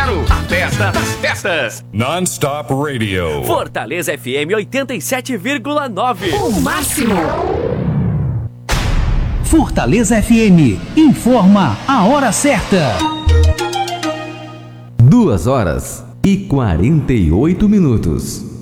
0. A festa das festas. Non-Stop Radio. Fortaleza FM 87,9. O máximo. Fortaleza FM informa a hora certa. 2h48.